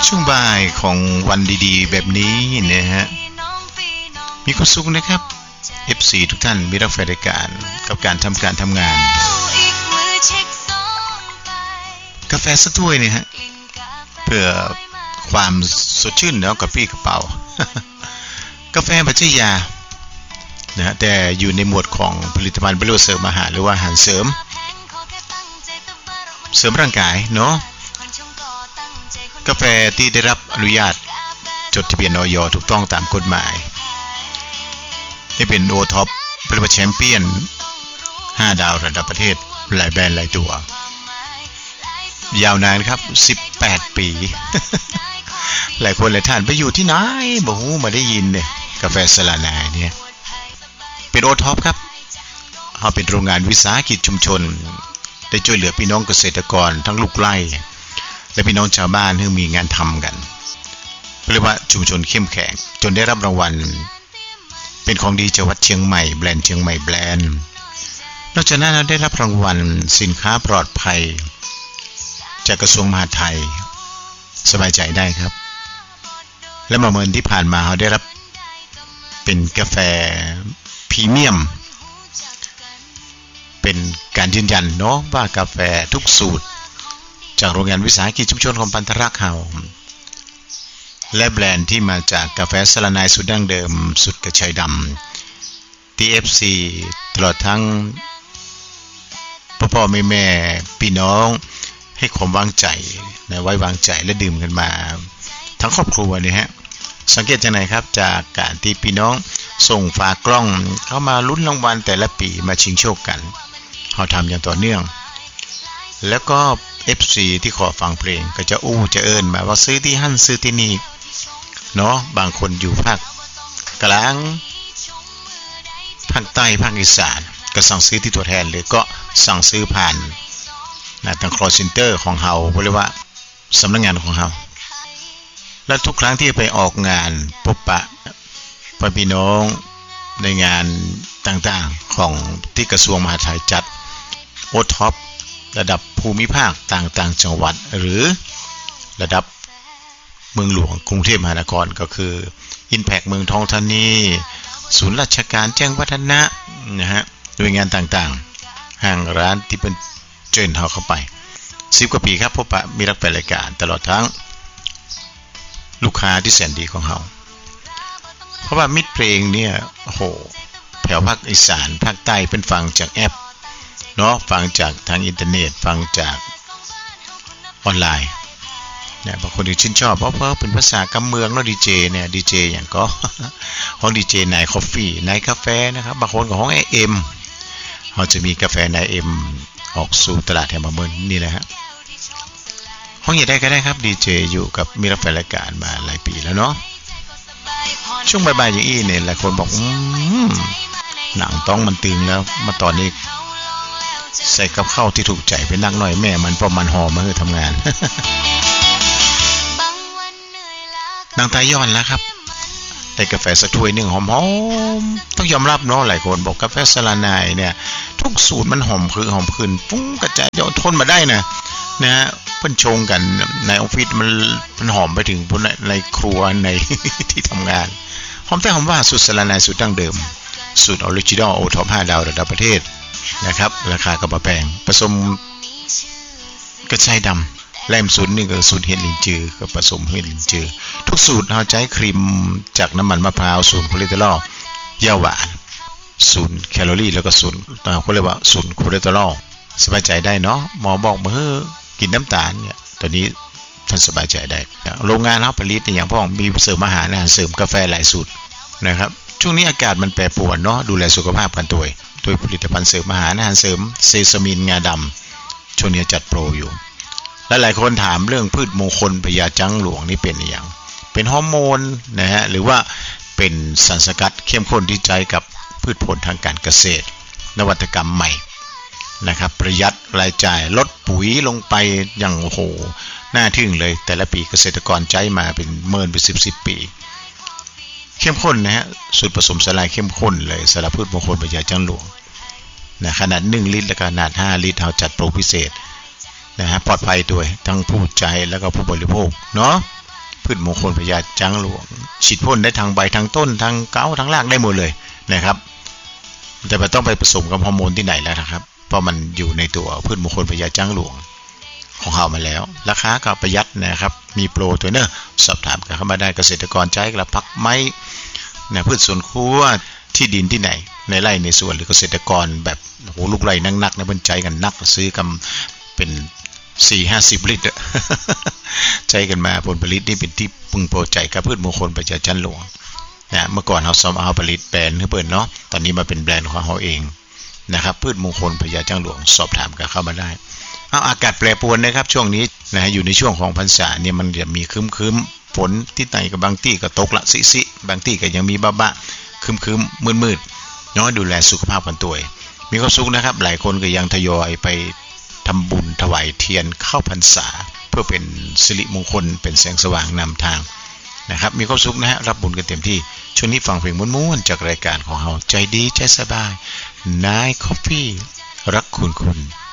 ช่วงบ่ายของวันดีๆแบบนี้นะฮะมีความสุขนะครับ FC ทุกท่านมีรับรายการกับการทำงานกาแฟสักถ้วยเนี่ยฮะเพื่อความสดชื่นแล้วกับพี่กระเป๋ากาแฟปัจจัยยานะฮะแต่อยู่ในหมวดของผลิตภัณฑ์บำรุงเสริมอาหารหรือว่าอาหารเสริมร่างกายเนาะกาแฟที่ได้รับอนุญาตจดทะเบียนอย.ถูกต้องตามกฎหมายที่เป็นโอท็อปเป็นแชมเปี้ยน5 ดาวระดับประเทศหลายแบรนด์หลายตัวยาวนานครับ18 ปี หลายคนหลายท่านไปอยู่ที่ไหนบ่ฮู้มาได้ยินเนี่ยกาแฟสลานาเนี่ยเป็นโอท็อปครับเฮาเป็นโรงงานวิสาหกิจชุมชนได้ช่วยเหลือพี่น้องเกษตรกรทั้งลูกไร่และพี่น้องชาวบ้านที่มีงานทำกันเรียกว่าชุมชนเข้มแข็งจนได้รับรางวัลเป็นของดีจังหวัดเชียงใหม่แบรนด์เชียงใหม่แบรนด์นอกจากนั้นเราได้รับรางวัลสินค้าปลอดภัยจากกระทรวงมหาดไทยสบายใจได้ครับและเมื่อที่ผ่านมาเราได้รับเป็นกาแฟพรีเมียมเป็นการยืนยันเนาะว่ากาแฟทุกสูตรจากโรงงานวิสาหกิจชุมชนของปันธรักเฮาและแบรนด์ที่มาจากกาแฟสลานายสูตรดั้งเดิมสูตรกระชายดำ TFC ตลอดทั้งพ่อแม่พี่น้องให้ความวางใจนะไว้วางใจและดื่มกันมาทั้งครอบครัวเนี่ยฮะสังเกตจากไหนครับจากการที่พี่น้องส่งฝากล้องเข้ามาลุ้นรางวัลแต่ละปีมาชิงโชคกันเราทำอย่างต่อเนื่องแล้วก็ FC ที่ขอฟังเพลงก็จะจะเอิ้นมาว่าซื้อที่หั่นซื้อที่นี่เนาะบางคนอยู่ภาคกลางภาคใต้ภาคอีสานก็สั่งซื้อที่ตัวแทนหรือก็สั่งซื้อผ่านทาง call center ของเฮาเรียกว่าสำนักงานของเฮาและทุกครั้งที่ไปออกงานพบปะพี่น้องในงานต่างๆของที่กระทรวงมหาดไทยจัดโอท็อประดับภูมิภาคต่างๆจังหวัดหรือระดับเมืองหลวงกรุงเทพมหานครก็คือ Impact เมืองทองธานีศูนย์ราชการแจ้งวัฒนะนะฮะหน่วยงานต่างๆห้างร้านที่เป็นเชิญเฮาเข้าไป10 กว่าปีครับพบปะมีรับแฟนรายการตลอดทั้งลูกค้าที่แสนดีของเฮาเพราะว่ามิตรเพลงเนี่ยโอ้โหแถวภาคอีสานภาคใต้เป็นฟังจากแอปเนาะฟังจากทางอินเทอร์เน็ตฟังจากออนไลน์เนี่ยบางคนที่ชื่นชอบเพราะเป็นภาษากำเมืองเนาะดีเจเนี่ยดีเจอย่างก็ห้องดีเจนายคอฟฟี่นายกาแฟนะครับบางคนก็ห้องAMเขาจะมีกาแฟนายเอ็มออกสู่ตลาดแถวเมืองนี่แหละฮะห้องใหญ่ได้ก็ได้ครับดีเจอยู่กับมีรับแฟนรายการมาหลายปีแล้วเนาะช่วงบ่ายๆอย่างอี้เนี่ยหลายคนบอกหนังต้องมันตึงแล้วมาตอนนี้ใส่กับข้าวที่ถูกใจไปนักหน่อยแม่มันเพราะมันหอมมาคือทำงาน นางตายย้อนแล้วครับได้กาแฟสักถ้วยนึงหอมๆต้องยอมรับเนาะหลายคนบอกกาแฟสลานายเนี่ยทุกสูตรมันหอมคือหอมขึ้นฟุ้งกระจายเดี๋ยวทนมาได้นะฮะเพิ่นชงกันในออฟฟิศมันหอมไปถึงในครัวใน ที่ทำงานหอมแต่หอมว่าสูตรสลานายสูตรดั้งเดิมสูตรออริจินัลโอท็อป5 ดาวระดับประเทศนะครับราคาก็บ่แพงผสมกระชายดำแลมสูตรนี่ก็สูตรเห็ดลินจือก็ผสมเห็ดลินจือทุกสูตรเราใช้ครีมจากน้ำมันมะพร้าวสูตรคอเลสเตอรอลเย่าหวานสูตรแคลอรี่แล้วก็สูตรเขาเรียกว่าสูตรคอเลสเตอรอลสบายใจได้เนาะหมอบอกมากินน้ำตาลเนี่ยตอนนี้ท่านสบายใจได้โรงงานเราผลิตอย่างพ่อมีเสริมอาหารเสริมกาแฟหลายสูตรนะครับช่วงนี้อากาศมันแปรปรวนเนาะดูแลสุขภาพกันด้วยผลิตภัณฑ์เสริมอาหารเสริมเซซามินงาดำช่วงนี้จัดโปรอยู่และหลายคนถามเรื่องพืชมงคลพญาจังหลวงนี่เป็นอย่างเป็นฮอร์โมนนะฮะหรือว่าเป็นสารสกัดเข้มข้นที่ใช้กับพืชผลทางการเกษตรนวัตกรรมใหม่นะครับประหยัดรายจ่ายลดปุ๋ยลงไปอย่างโอ้โหน่าทึ่งเลยแต่ละปีเกษตรกรใช้มาเป็นเมินเป็น10 ปีเข้มข้นนะฮะสูตรผสมสลายเข้มข้นเลยสารพืชมงคลพญาจังหลวงนะขนาด1 ลิตรและขนาด5 ลิตรเราจัดโปรพิเศษนะฮะปลอดภัยด้วยทั้งผู้ใช้แล้วก็ผู้บริโภคเนาะพืชมงคลพญาจังหลวงฉีดพ่นได้ทางใบทางต้นทางเก้าทางรากได้หมดเลยนะครับแต่ไม่ต้องไปผสมกับฮอร์โมนที่ไหนแล้วนะครับเพราะมันอยู่ในตัวพืชมงคลพญาจังหลวงของเขามาแล้วราคาก็ประหยัดนะครับมีโปรตัวเนอะสอบถามกันเข้ามาได้เกษตรกรใจกระพักไม้นะพืชสวนครัวที่ดินที่ไหนในไร่ในสวนหรือเกษตรกรแบบโหลูกไร่นักๆนะเพิ่นใจกันนักซื้อกันเป็น4-50 ลิตร ใจกันมาผลผลิตนี่เป็นที่พึงพอใจกับพืชมงคลพญาจันหลวงนะเมื่อก่อนเราซ้อมเอาผลิตแบรนด์ให้เปิดเนาะตอนนี้มาเป็นแบรนด์ของเราเองนะครับพืชมงคลพญาจังหลวงสอบถามกันเข้ามาได้อากาศแปรปรวนนะครับช่วงนี้นะอยู่ในช่วงของพรรษาเนี่ยมันจะมีครึ้มฝนที่ไหนกับบางที่ก็ตกละสิบางที่ก็ยังมีบ้าครึ้มมืดๆน้อยดูแลสุขภาพกันตัวมีความสุขนะครับหลายคนก็ยังทยอยไปทำบุญถวายเทียนเข้าพรรษาเพื่อเป็นสิริมงคลเป็นแสงสว่างนำทางนะครับมีความสุขนะฮะรับบุญกันเต็มที่ช่วงนี้ฟังเพลงม้วนๆจากรายการของเราใจดีใจสบายนายคอฟฟี่รักคุณ